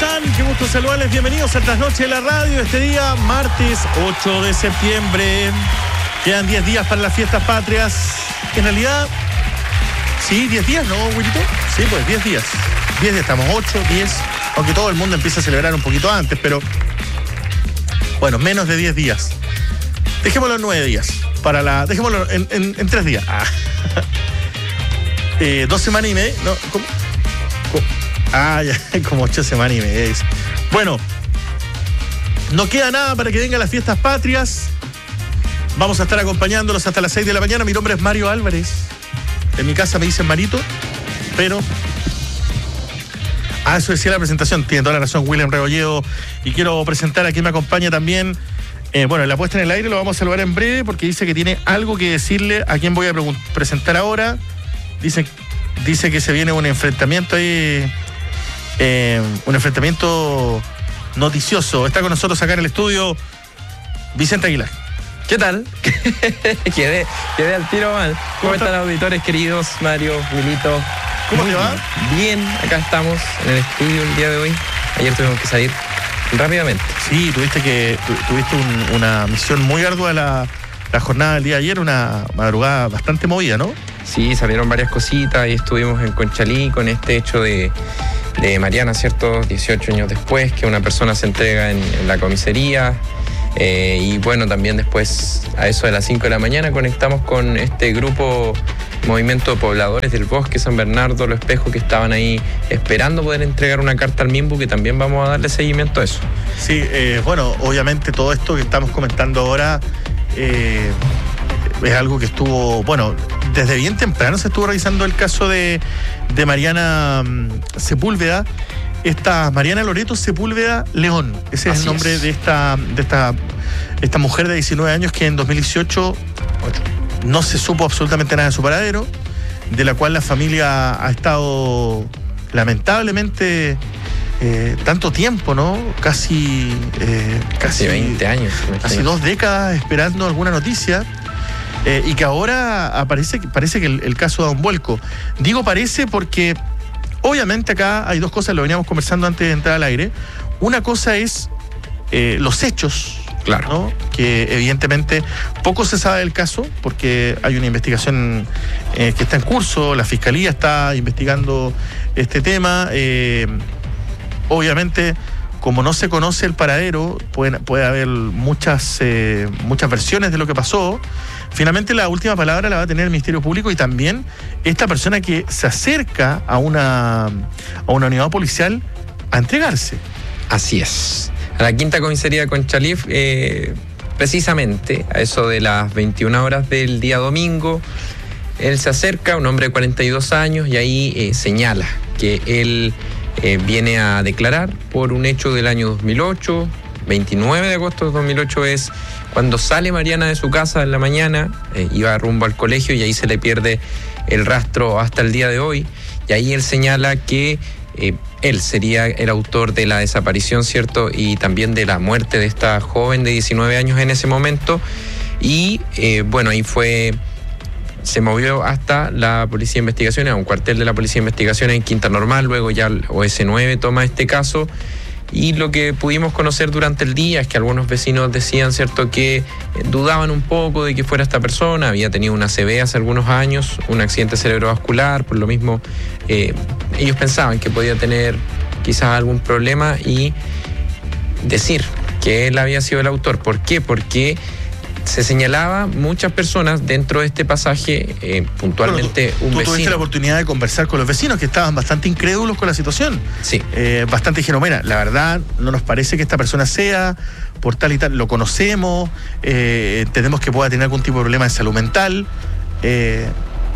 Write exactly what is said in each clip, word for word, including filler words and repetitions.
están? Qué gusto saludarles. Bienvenidos a Trasnoche de la Radio. Este día, martes ocho de septiembre. Quedan diez días para las fiestas patrias. En realidad, sí, diez días, ¿no, Wilito? Sí, pues diez días. diez días, estamos ocho, diez. Aunque todo el mundo empieza a celebrar un poquito antes, pero bueno, menos de diez días. Dejémoslo en nueve días. Para la, dejémoslo en, en, en tres días. Ah. eh, dos semanas y media. No, ¿cómo? ¿Cómo? Ah, ya, como ocho semanas y media. Bueno, no queda nada para que vengan las fiestas patrias. Vamos a estar acompañándolos hasta las seis de la mañana. Mi nombre es Mario Álvarez. En mi casa me dicen Marito, pero... Ah, eso decía la presentación. Tiene toda la razón William Rebolledo. Y quiero presentar a quien me acompaña también. Eh, bueno, la puesta en el aire lo vamos a saludar en breve porque dice que tiene algo que decirle a quien voy a presentar ahora. Dice, dice que se viene un enfrentamiento ahí... Eh, un enfrentamiento noticioso. Está con nosotros acá en el estudio Vicente Aguilar. ¿Qué tal? quedé, quedé al tiro mal. ¿Cómo, ¿Cómo están, auditores queridos? Mario, Wilito. ¿Cómo te va? Bien, acá estamos en el estudio el día de hoy. Ayer tuvimos que salir rápidamente. Sí, tuviste que tu, tuviste un, una misión muy ardua la, la jornada del día de ayer, una madrugada bastante movida, ¿no? Sí, salieron varias cositas y estuvimos en Conchalí con este hecho de, de Mariana, ¿cierto? dieciocho años después, que una persona se entrega en, en la comisaría. Eh, y bueno, también después, a eso de las cinco de la mañana, conectamos con este grupo Movimiento de Pobladores del Bosque San Bernardo, Lo Espejo, que estaban ahí esperando poder entregar una carta al MIMBU, que también vamos a darle seguimiento a eso. Sí, eh, bueno, obviamente todo esto que estamos comentando ahora eh, es algo que estuvo, bueno, desde bien temprano se estuvo revisando el caso de, de Mariana um, Sepúlveda. Esta Mariana Loreto Sepúlveda León, ese es Así el nombre es. de esta de esta, esta mujer de diecinueve años que en dos mil dieciocho no se supo absolutamente nada de su paradero, de la cual la familia ha estado lamentablemente eh, tanto tiempo, ¿no? Casi, eh, casi, casi veinte años. Casi dos décadas esperando alguna noticia. Eh, y que ahora aparece, parece que el, el caso da un vuelco. Digo parece porque obviamente acá hay dos cosas, lo veníamos conversando antes de entrar al aire. Una cosa es eh, los hechos, claro, ¿no? Que evidentemente poco se sabe del caso porque hay una investigación eh, que está en curso, la Fiscalía está investigando este tema. Eh, obviamente, como no se conoce el paradero, puede, puede haber muchas, eh, muchas versiones de lo que pasó. Finalmente la última palabra la va a tener el Ministerio Público y también esta persona que se acerca a una, a una unidad policial a entregarse. Así es. A la quinta comisaría de Conchalí, eh, precisamente a eso de las veintiuna horas del día domingo, él se acerca, un hombre de cuarenta y dos años, y ahí eh, señala que él eh, viene a declarar por un hecho del año dos mil ocho, veintinueve de agosto de dos mil ocho es cuando sale Mariana de su casa en la mañana, eh, iba rumbo al colegio y ahí se le pierde el rastro hasta el día de hoy. Y ahí él señala que eh, él sería el autor de la desaparición, ¿cierto? Y también de la muerte de esta joven de diecinueve años en ese momento. Y eh, bueno, ahí fue... se movió hasta la Policía de Investigaciones, a un cuartel de la Policía de Investigaciones en Quinta Normal, luego ya el O S nueve toma este caso. Y lo que pudimos conocer durante el día es que algunos vecinos decían, ¿cierto?, que eh, dudaban un poco de que fuera esta persona. Había tenido una A C V hace algunos años, un accidente cerebrovascular, por lo mismo eh, ellos pensaban que podía tener quizás algún problema y decir que él había sido el autor. ¿Por qué? Porque se señalaba muchas personas dentro de este pasaje, eh, puntualmente bueno, tú, un tú vecino. Tuviste la oportunidad de conversar con los vecinos que estaban bastante incrédulos con la situación. Sí. Eh, bastante dijeron, mira, la verdad no nos parece que esta persona sea por tal y tal, lo conocemos, eh, entendemos que pueda tener algún tipo de problema de salud mental. Eh,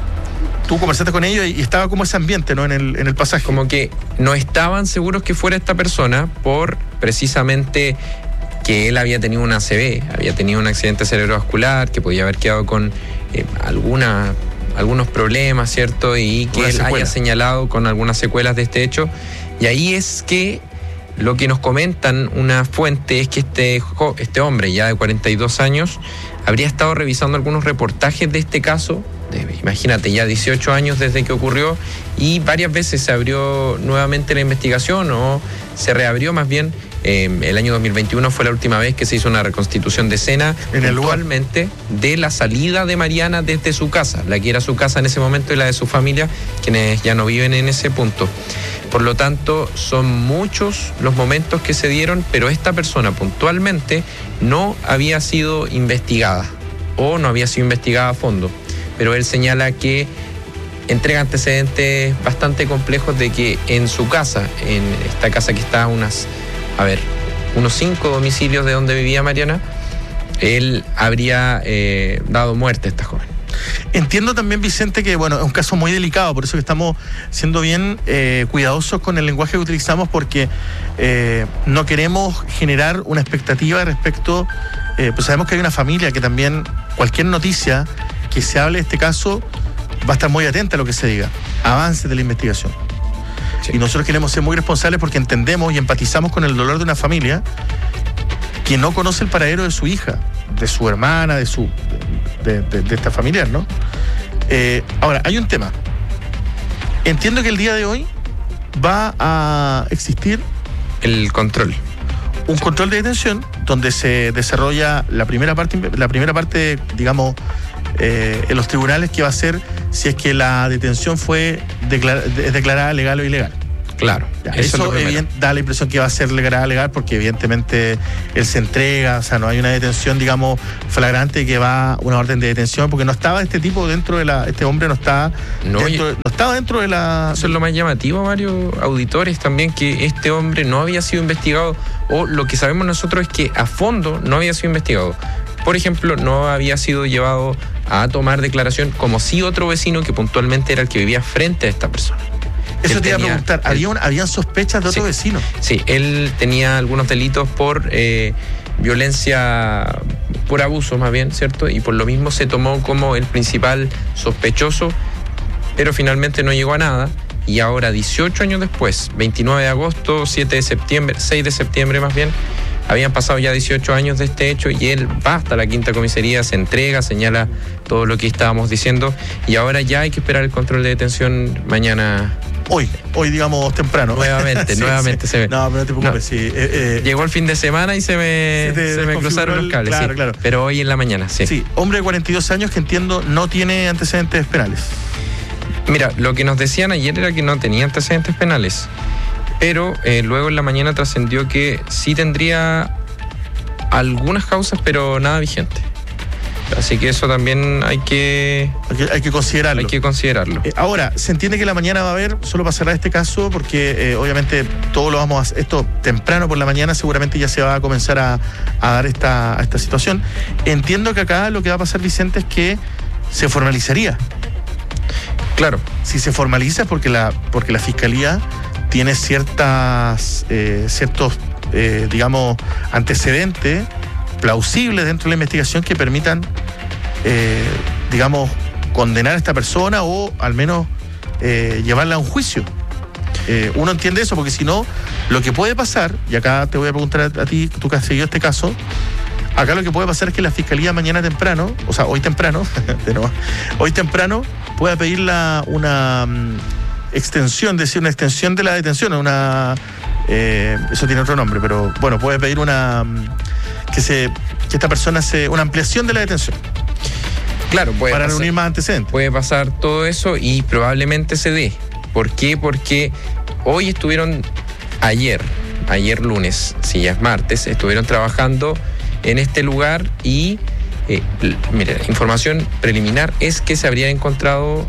tú conversaste con ellos y estaba como ese ambiente, ¿no? En el, en el pasaje. Como que no estaban seguros que fuera esta persona por precisamente que él había tenido una A C V, había tenido un accidente cerebrovascular, que podía haber quedado con eh, alguna, algunos problemas, ¿cierto? Y que él haya señalado con algunas secuelas de este hecho. Y ahí es que lo que nos comentan una fuente es que este, este hombre ya de cuarenta y dos años habría estado revisando algunos reportajes de este caso Imagínate, ya dieciocho años desde que ocurrió y varias veces se abrió nuevamente la investigación o se reabrió más bien. Eh, el año dos mil veintiuno fue la última vez que se hizo una reconstitución de escena puntualmente de la salida de Mariana desde su casa, la que era su casa en ese momento y la de su familia, quienes ya no viven en ese punto. Por lo tanto, son muchos los momentos que se dieron, pero esta persona puntualmente no había sido investigada o no había sido investigada a fondo. Pero él señala que entrega antecedentes bastante complejos de que en su casa, en esta casa que está a unas, a ver, unos cinco domicilios de donde vivía Mariana, él habría eh, dado muerte a esta joven. Entiendo también, Vicente, que bueno, es un caso muy delicado, por eso que estamos siendo bien eh, cuidadosos con el lenguaje que utilizamos, porque eh, no queremos generar una expectativa respecto, eh, pues sabemos que hay una familia que también cualquier noticia que se hable de este caso va a estar muy atenta a lo que se diga, avances de la investigación. Sí. Y nosotros queremos ser muy responsables porque entendemos y empatizamos con el dolor de una familia que no conoce el paradero de su hija, de su hermana, de su de, de, de esta familiar, ¿no? Eh, ahora, hay un tema. Entiendo que el día de hoy va a existir el control. Un sí. control de detención donde se desarrolla la primera parte, la primera parte, digamos, eh, en los tribunales, que va a ser si es que la detención fue declara, de, declarada legal o ilegal. Claro, ya, eso, eso evident, da la impresión que va a ser legal, legal, porque evidentemente él se entrega, o sea, no hay una detención, digamos, flagrante que va una orden de detención, porque no estaba este tipo dentro de la, este hombre no estaba no, dentro, no estaba dentro de la... Eso es lo más llamativo, varios auditores también, que este hombre no había sido investigado, o lo que sabemos nosotros es que a fondo no había sido investigado. Por ejemplo, no había sido llevado a tomar declaración, como sí otro vecino que puntualmente era el que vivía frente a esta persona. Eso te iba a preguntar, ¿había un, ¿habían sospechas de otro sí, vecino? Sí, él tenía algunos delitos por eh, violencia, por abuso más bien, ¿cierto? Y por lo mismo se tomó como el principal sospechoso, pero finalmente no llegó a nada. Y ahora, dieciocho años después, veintinueve de agosto, siete de septiembre, seis de septiembre más bien, habían pasado ya dieciocho años de este hecho y él va hasta la quinta comisaría, se entrega, señala todo lo que estábamos diciendo y ahora ya hay que esperar el control de detención mañana. Hoy, hoy digamos temprano. Nuevamente, sí, nuevamente sí. se ve. No, pero no te preocupes, no. sí. Eh, eh, Llegó el fin de semana y se me, se se me cruzaron los cables. Claro, sí. claro. Pero hoy en la mañana, sí. Sí, hombre de cuarenta y dos años que entiendo no tiene antecedentes penales. Mira, lo que nos decían ayer era que no tenía antecedentes penales, pero eh, luego en la mañana trascendió que sí tendría algunas causas, pero nada vigente. Así que eso también hay que... Hay que, hay que considerarlo. Hay que considerarlo. Eh, ahora, se entiende que la mañana va a haber, solo para cerrar este caso, porque eh, obviamente todo lo vamos a hacer, esto temprano por la mañana seguramente ya se va a comenzar a, a dar esta, a esta situación. Entiendo que acá lo que va a pasar, Vicente, es que se formalizaría. Claro. Si se formaliza es porque la, porque la Fiscalía tiene ciertas, eh, ciertos, eh, digamos, antecedentes plausibles dentro de la investigación que permitan, eh, digamos, condenar a esta persona o al menos eh, llevarla a un juicio. Eh, uno entiende eso porque si no, lo que puede pasar, y acá te voy a preguntar a, a ti, tú que has seguido este caso, acá lo que puede pasar es que la Fiscalía mañana temprano, o sea, hoy temprano, de nuevo, hoy temprano pueda pedir la, una um, extensión, decir, una extensión de la detención, una, eh, eso tiene otro nombre, pero bueno, puede pedir una... Um, que se que esta persona se una ampliación de la detención. Claro, puede para pasar, reunir más antecedentes. Puede pasar todo eso y probablemente se dé. ¿Por qué? Porque hoy estuvieron, ayer, ayer lunes, si ya es martes, estuvieron trabajando en este lugar y, eh, mira, información preliminar es que se habrían encontrado,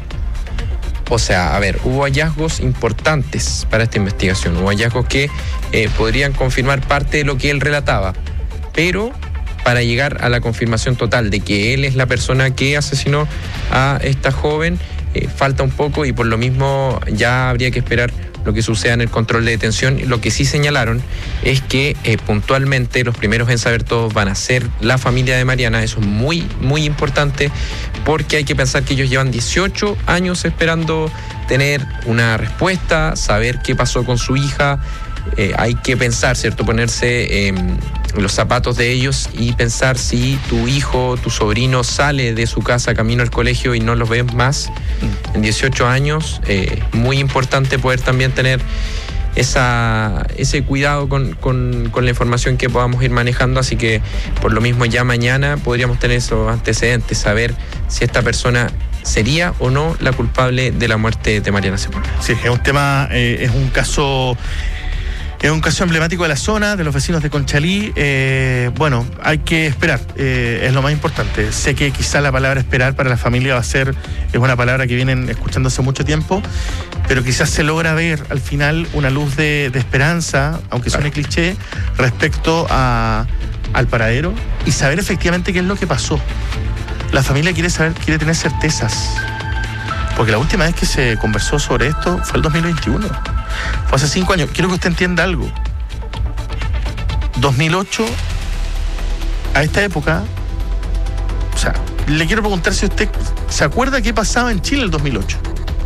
o sea, a ver, hubo hallazgos importantes para esta investigación, hubo hallazgos que eh, podrían confirmar parte de lo que él relataba. Pero para llegar a la confirmación total de que él es la persona que asesinó a esta joven, eh, falta un poco y por lo mismo ya habría que esperar lo que suceda en el control de detención. Lo que sí señalaron es que eh, puntualmente los primeros en saber todo van a ser la familia de Mariana. Eso es muy, muy importante porque hay que pensar que ellos llevan dieciocho años esperando tener una respuesta, saber qué pasó con su hija. Eh, hay que pensar, ¿cierto? Ponerse... Eh, los zapatos de ellos y pensar si tu hijo, tu sobrino sale de su casa camino al colegio y no los ves más en dieciocho años. Eh, muy importante poder también tener esa, ese cuidado con, con, con la información que podamos ir manejando, así que por lo mismo ya mañana podríamos tener esos antecedentes, saber si esta persona sería o no la culpable de la muerte de Mariana Sepúlveda. Sí, es un tema, eh, es un caso... Es un caso emblemático de la zona, de los vecinos de Conchalí. Eh, bueno, hay que esperar, eh, es lo más importante. Sé que quizá la palabra esperar para la familia va a ser, es una palabra que vienen escuchando hace mucho tiempo, pero quizás se logra ver al final una luz de, de esperanza, aunque suene cliché, respecto a, al paradero y saber efectivamente qué es lo que pasó. La familia quiere saber, quiere tener certezas, porque la última vez que se conversó sobre esto fue el dos mil veintiuno. Fue hace cinco años. Quiero que usted entienda algo. dos mil ocho, a esta época, o sea, le quiero preguntar si usted se acuerda qué pasaba en Chile el dos mil ocho.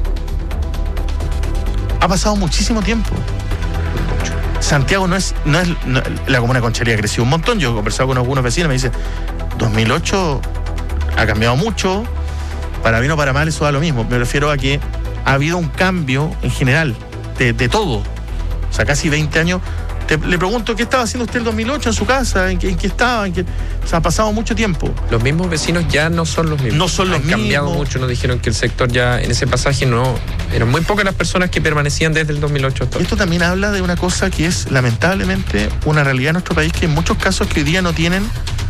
Ha pasado muchísimo tiempo. Santiago no es, no es no, la comuna de Conchalí ha crecido un montón. Yo he conversado con algunos vecinos y me dicen, dos mil ocho ha cambiado mucho, para bien o para mal eso da lo mismo. Me refiero a que ha habido un cambio en general. De, de todo, o sea, casi veinte años. Te, le pregunto, ¿qué estaba haciendo usted el dos mil ocho en su casa? ¿En qué, en qué estaba? ¿En qué? O sea, ha pasado mucho tiempo. Los mismos vecinos ya no son los mismos. No son los mismos. Han cambiado mucho, nos dijeron que el sector ya, en ese pasaje, no, eran muy pocas las personas que permanecían desde el dos mil ocho. Y esto también habla de una cosa que es, lamentablemente, una realidad en nuestro país, que en muchos casos que hoy día no tienen,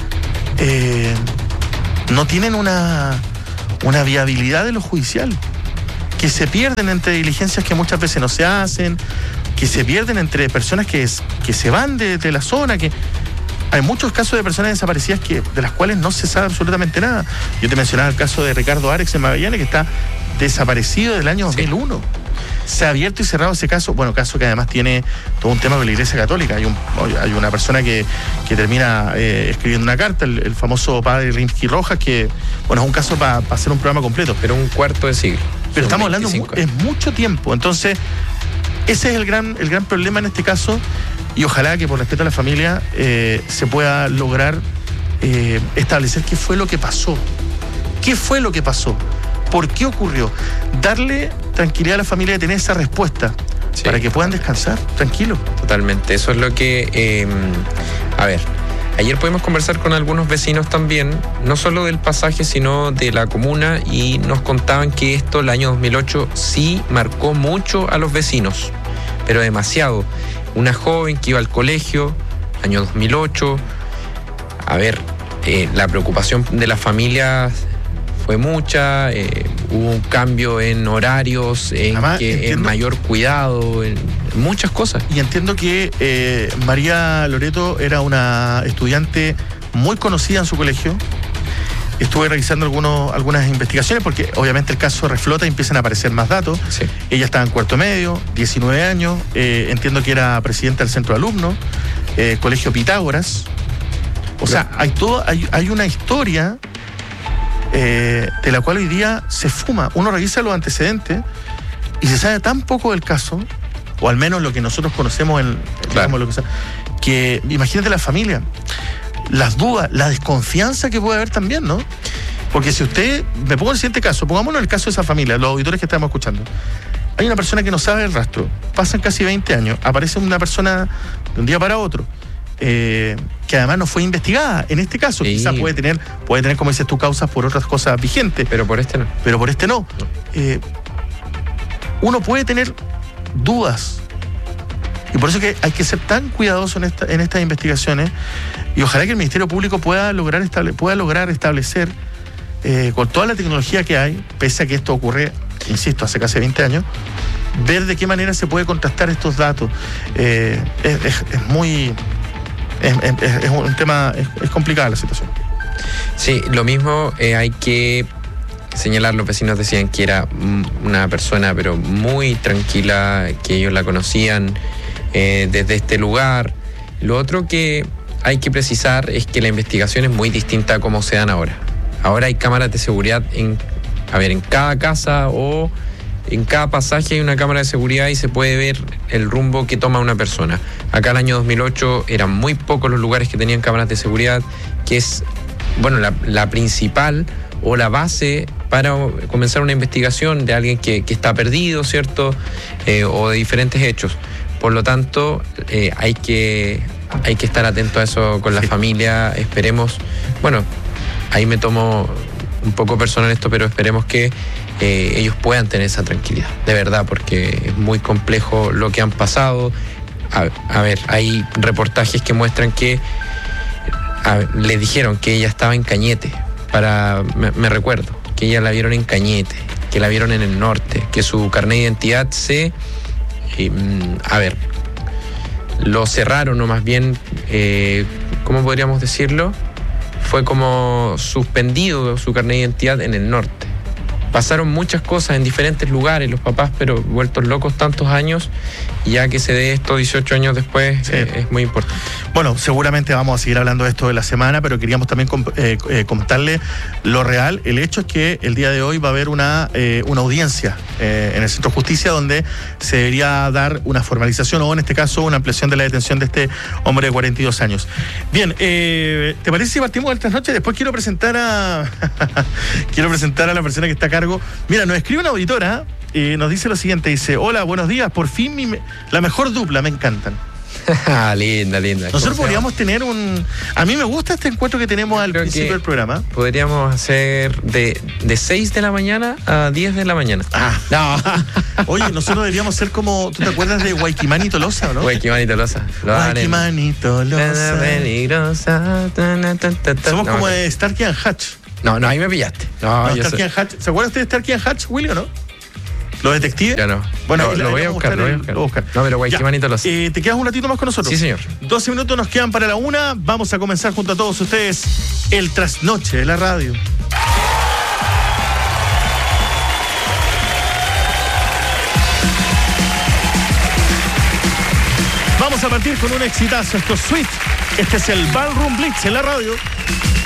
eh, no tienen una, una viabilidad de lo judicial, que se pierden entre diligencias que muchas veces no se hacen, que se pierden entre personas que, es, que se van de, de la zona, que hay muchos casos de personas desaparecidas que, de las cuales no se sabe absolutamente nada. Yo te mencionaba el caso de Ricardo Arex en Magallanes, que está desaparecido desde el año dos mil uno. Sí. Se ha abierto y cerrado ese caso, bueno, caso que además tiene todo un tema con la Iglesia Católica. Hay, un, hay una persona que, que termina eh, escribiendo una carta, el, el famoso padre Rimsky Rojas, que, bueno, es un caso para pa hacer un programa completo. Pero un cuarto de siglo. Pero estamos hablando, es mucho tiempo. Entonces, ese es el gran, el gran problema en este caso, y ojalá que por respeto a la familia eh, se pueda lograr eh, establecer qué fue lo que pasó. ¿Qué fue lo que pasó? ¿Por qué ocurrió? Darle tranquilidad a la familia de tener esa respuesta, sí, para que puedan descansar tranquilos. Totalmente, eso es lo que... Eh, a ver... Ayer pudimos conversar con algunos vecinos también, no solo del pasaje, sino de la comuna, y nos contaban que esto, el año dos mil ocho, sí marcó mucho a los vecinos, pero demasiado. Una joven que iba al colegio, año dos mil ocho, a ver, eh, la preocupación de las familias fue mucha, eh, hubo un cambio en horarios, en, Además, que, entiendo, en mayor cuidado, en muchas cosas. Y entiendo que eh, María Loreto era una estudiante muy conocida en su colegio. Estuve revisando algunos, algunas investigaciones, porque obviamente el caso reflota y empiezan a aparecer más datos. Sí. Ella estaba en cuarto medio, diecinueve años, eh, entiendo que era presidenta del centro de alumnos, eh, Colegio Pitágoras. O sea, hay, todo, hay, hay una historia... Eh, de la cual hoy día se fuma. Uno revisa los antecedentes y se sabe tan poco del caso, o al menos lo que nosotros conocemos en, claro, digamos, lo que sea, que imagínate la familia, las dudas, la desconfianza que puede haber también, ¿no? Porque si usted, me pongo en el siguiente caso, pongámonos el caso de esa familia, los auditores que estamos escuchando. Hay una persona que no sabe el rastro, pasan casi veinte años, aparece una persona de un día para otro, Eh, que además no fue investigada. En este caso, sí, quizás puede tener, puede tener, como dices tú, causas por otras cosas vigentes. Pero por este no. Pero por este no. no. Eh, uno puede tener dudas. Y por eso que hay que ser tan cuidadoso en, esta, en estas investigaciones. Y ojalá que el Ministerio Público pueda lograr, estable, pueda lograr establecer, eh, con toda la tecnología que hay, pese a que esto ocurre, insisto, hace casi veinte años, ver de qué manera se puede contrastar estos datos. Eh, es, es, es muy... Es, es, es un tema, es, es complicada la situación. Sí, lo mismo eh, hay que señalar, los vecinos decían que era una persona pero muy tranquila, que ellos la conocían eh, desde este lugar. Lo otro que hay que precisar es que la investigación es muy distinta a cómo se dan ahora. Ahora hay cámaras de seguridad en, a ver, en cada casa o en cada pasaje hay una cámara de seguridad y se puede ver el rumbo que toma una persona. Acá el año dos mil ocho eran muy pocos los lugares que tenían cámaras de seguridad, que es, bueno, la, la principal o la base para comenzar una investigación de alguien que, que está perdido, ¿cierto? Eh, o de diferentes hechos. Por lo tanto, eh, hay que, hay que estar atento a eso con la sí. familia. Esperemos, bueno, ahí me tomo un poco personal esto, pero esperemos que eh, ellos puedan tener esa tranquilidad, de verdad, porque es muy complejo lo que han pasado. A, a ver, hay reportajes que muestran que a, le dijeron que ella estaba en Cañete, para me, me recuerdo, que ella la vieron en Cañete, que la vieron en el norte, que su carnet de identidad se... Eh, a ver, lo cerraron, o más bien, eh, ¿cómo podríamos decirlo? Fue como suspendido su carnet de identidad en el norte. Pasaron muchas cosas en diferentes lugares, los papás, pero vueltos locos tantos años, y ya que se dé esto dieciocho años después, sí. eh, es muy importante. Bueno, seguramente vamos a seguir hablando de esto de la semana, pero queríamos también comp- eh, eh, contarle lo real. El hecho es que el día de hoy va a haber una, eh, una audiencia eh, en el Centro de Justicia donde se debería dar una formalización o en este caso una ampliación de la detención de este hombre de cuarenta y dos años. Bien, eh, ¿te parece si partimos del trasnoche? Después quiero presentar a quiero presentar a la persona que está acá. Mira, nos escribe una auditora y nos dice lo siguiente, dice: hola, buenos días, por fin mi, la mejor dupla, me encantan. linda, linda. Nosotros podríamos tener un... A mí me gusta este encuentro que tenemos al Creo principio del programa. Podríamos hacer de, de seis de la mañana a diez de la mañana. Ah, no. Oye, nosotros deberíamos ser como... ¿Tú te acuerdas de Guayquimán y Tolosa, o no? Guayquimán y Tolosa. Guayquimán y Tolosa. Peligrosa. Somos no, como de Starkey and Hutch. No, no, ahí me pillaste. No, no yo Starkey and Hutch. ¿Se acuerda usted de Starkey and Hutch, Willy, o no? ¿Los detectives? Ya no. Bueno, no, lo, lo, voy a buscar, lo voy a buscar, lo voy a buscar. No, pero Guayquimán y Tolosa. Eh, ¿Te quedas un ratito más con nosotros? Sí, señor. doce minutos nos quedan para la una. Vamos a comenzar junto a todos ustedes el trasnoche de la radio. Vamos a partir con un exitazo. Esto es Sweet. Este es el Ballroom Blitz en la radio.